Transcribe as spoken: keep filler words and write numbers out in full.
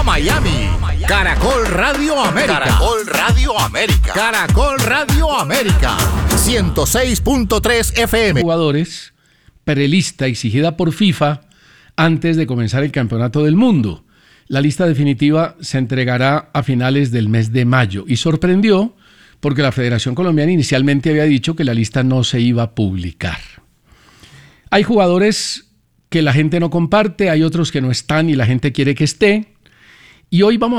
Miami. Caracol Radio América. Caracol Radio América. Caracol Radio América. ciento seis punto tres F M. Jugadores, prelista exigida por FIFA antes de comenzar el Campeonato del Mundo. La lista definitiva se entregará a finales del mes de mayo y sorprendió porque la Federación Colombiana inicialmente había dicho que la lista no se iba a publicar. Hay jugadores que la gente no comparte, hay otros que no están y la gente quiere que esté. Y hoy vamos